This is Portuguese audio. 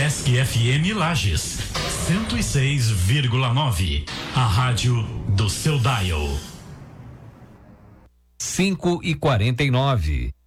Esc FM Lages, 106,9. A rádio do seu dial. 5:49.